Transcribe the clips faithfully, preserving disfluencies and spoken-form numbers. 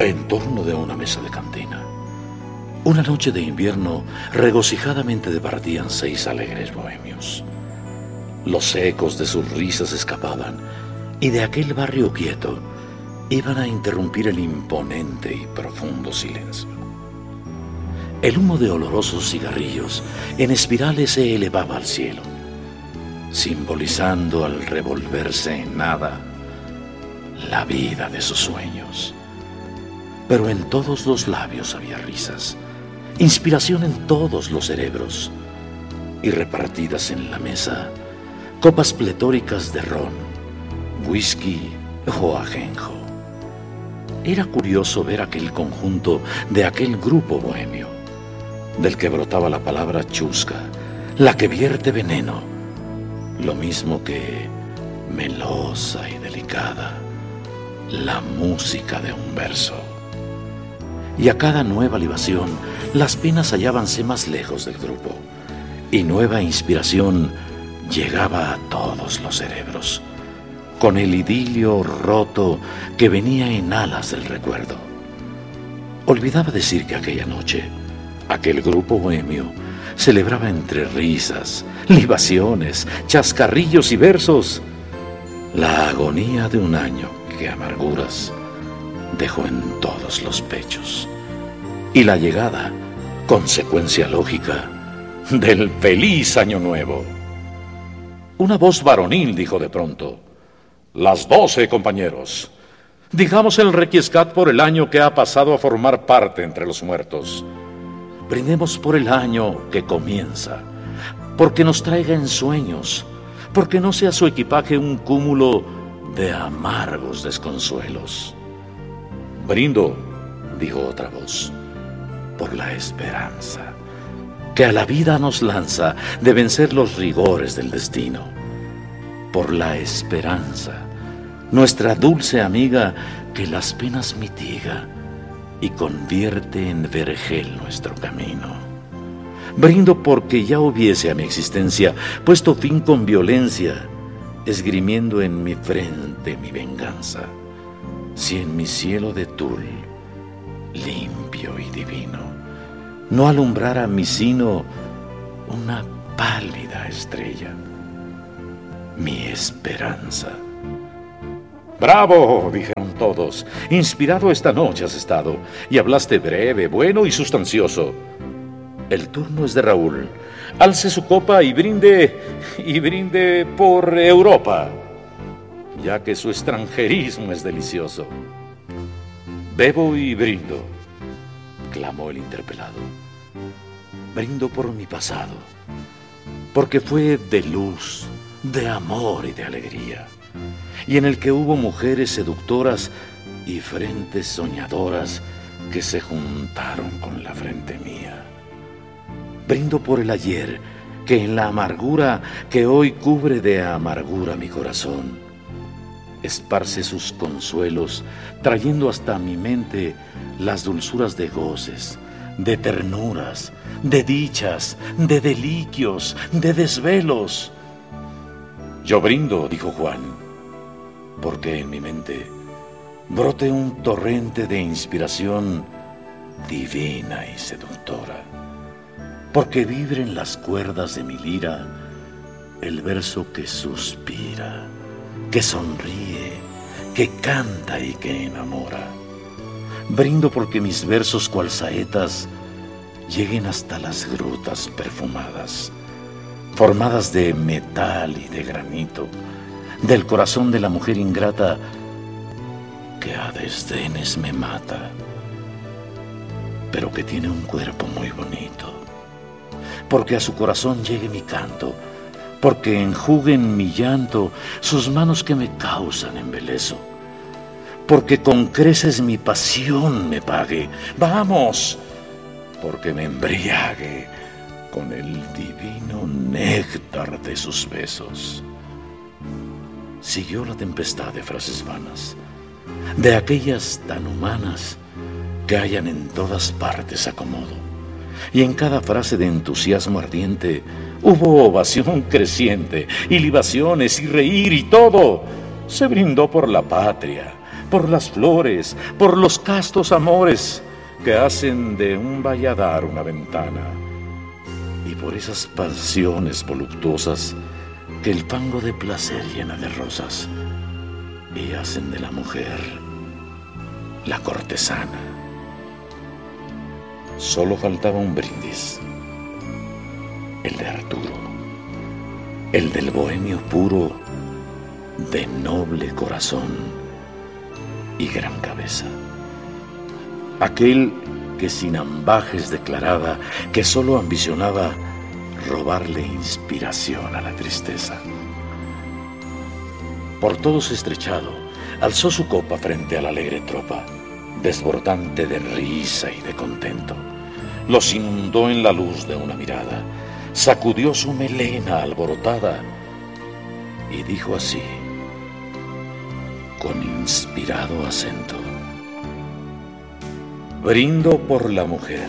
En torno de una mesa de cantina, una noche de invierno, regocijadamente departían seis alegres bohemios. Los ecos de sus risas escapaban, y de aquel barrio quieto iban a interrumpir el imponente y profundo silencio. El humo de olorosos cigarrillos en espirales se elevaba al cielo, simbolizando al revolverse en nada la vida de sus sueños. Pero en todos los labios había risas, inspiración en todos los cerebros, y repartidas en la mesa copas pletóricas de ron, whisky o ajenjo. Era curioso ver aquel conjunto de aquel grupo bohemio, del que brotaba la palabra chusca, la que vierte veneno, lo mismo que melosa y delicada, la música de un verso. Y a cada nueva libación, las penas hallábanse más lejos del grupo, y nueva inspiración llegaba a todos los cerebros, con el idilio roto que venía en alas del recuerdo. Olvidaba decir que aquella noche, aquel grupo bohemio celebraba entre risas, libaciones, chascarrillos y versos la agonía de un año que amarguras dejó en todos los pechos, y la llegada, consecuencia lógica, del feliz año nuevo. Una voz varonil dijo de pronto: «Las doce, compañeros. Digamos el requiescat por el año que ha pasado a formar parte entre los muertos. Brindemos por el año que comienza, porque nos traiga ensueños, porque no sea su equipaje un cúmulo de amargos desconsuelos». «Brindo», dijo otra voz, «por la esperanza que a la vida nos lanza de vencer los rigores del destino. Por la esperanza, nuestra dulce amiga que las penas mitiga y convierte en vergel nuestro camino. Brindo porque ya hubiese a mi existencia puesto fin con violencia, esgrimiendo en mi frente mi venganza, si en mi cielo de tul, limpio y divino, no alumbrara mi sino una pálida estrella, mi esperanza». «Bravo», dijeron todos, «inspirado esta noche has estado, y hablaste breve, bueno y sustancioso. El turno es de Raúl. Alce su copa y brinde, y brinde por Europa, ya que su extranjerismo es delicioso». «Bebo y brindo», clamó el interpelado. «Brindo por mi pasado, porque fue de luz, de amor y de alegría, y en el que hubo mujeres seductoras y frentes soñadoras que se juntaron con la frente mía. Brindo por el ayer, que en la amargura que hoy cubre de amargura mi corazón, esparce sus consuelos, trayendo hasta mi mente las dulzuras de goces, de ternuras, de dichas, de deliquios, de desvelos». «Yo brindo», dijo Juan, «porque en mi mente brote un torrente de inspiración divina y seductora, porque vibren las cuerdas de mi lira el verso que suspira, que sonríe, que canta y que enamora. Brindo porque mis versos cual saetas lleguen hasta las grutas perfumadas, formadas de metal y de granito, del corazón de la mujer ingrata que a desdenes me mata, pero que tiene un cuerpo muy bonito. Porque a su corazón llegue mi canto, porque enjuguen mi llanto sus manos que me causan embeleso, porque con creces mi pasión me pague. ¡Vamos!, porque me embriague con el divino néctar de sus besos». Siguió la tempestad de frases vanas, de aquellas tan humanas que hallan en todas partes acomodo, y en cada frase de entusiasmo ardiente hubo ovación creciente, y libaciones, y reír, y todo. Se brindó por la patria, por las flores, por los castos amores que hacen de un valladar una ventana, y por esas pasiones voluptuosas que el fango de placer llena de rosas y hacen de la mujer la cortesana. Solo faltaba un brindis, el de Arturo, el del bohemio puro, de noble corazón y gran cabeza, aquel que sin ambajes declaraba que solo ambicionaba robarle inspiración a la tristeza. Por todos estrechado, alzó su copa frente a la alegre tropa, desbordante de risa y de contento. Los inundó en la luz de una mirada, sacudió su melena alborotada y dijo así, con inspirado acento: brindo por la mujer,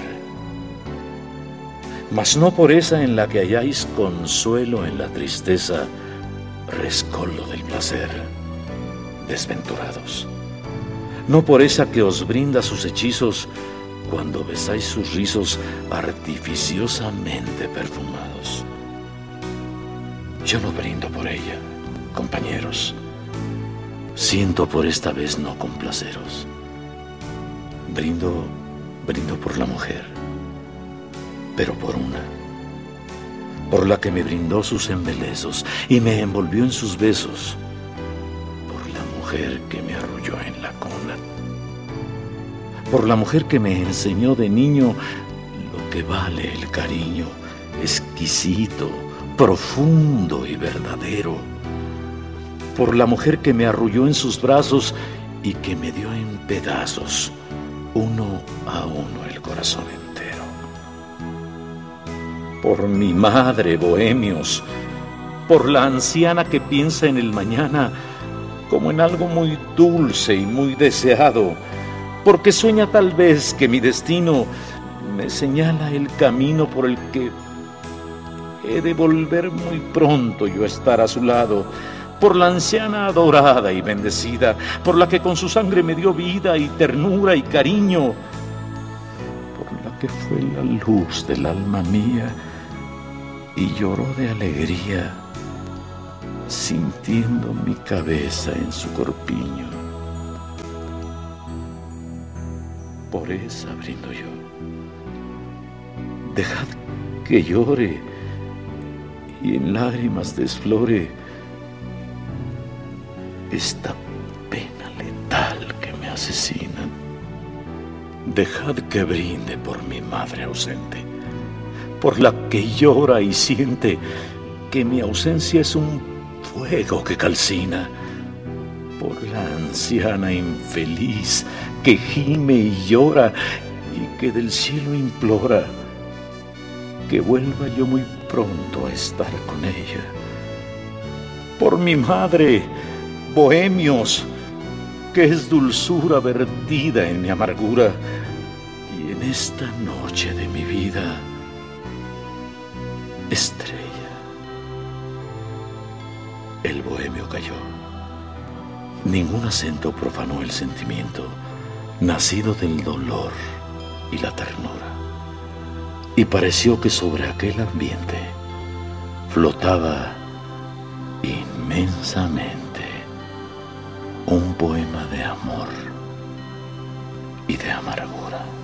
mas no por esa en la que halláis consuelo en la tristeza, rescoldo del placer, desventurados. No por esa que os brinda sus hechizos cuando besáis sus rizos artificiosamente perfumados. Yo no brindo por ella, compañeros. Siento por esta vez no complaceros. Brindo, brindo por la mujer, pero por una, por la que me brindó sus embelezos y me envolvió en sus besos, por la mujer que me arrulló en la cuna, por la mujer que me enseñó de niño lo que vale el cariño, exquisito, profundo y verdadero, por la mujer que me arrulló en sus brazos y que me dio en pedazos, uno a uno, el corazón entero. Por mi madre, bohemios, por la anciana que piensa en el mañana como en algo muy dulce y muy deseado, porque sueña tal vez que mi destino me señala el camino por el que he de volver muy pronto yo a estar a su lado, por la anciana adorada y bendecida, por la que con su sangre me dio vida y ternura y cariño, por la que fue la luz del alma mía y lloró de alegría, sintiendo mi cabeza en su corpiño. Por esa brindo yo. Dejad que llore y en lágrimas desflore esta pena letal que me asesina. Dejad que brinde por mi madre ausente, por la que llora y siente que mi ausencia es un fuego que calcina, por la anciana infeliz que gime y llora y que del cielo implora que vuelva yo muy pronto a estar con ella. Por mi madre, bohemios, que es dulzura vertida en mi amargura, y en esta noche de mi vida, estrella. El bohemio cayó. Ningún acento profanó el sentimiento, nacido del dolor y la ternura, y pareció que sobre aquel ambiente flotaba inmensamente un poema de amor y de amargura.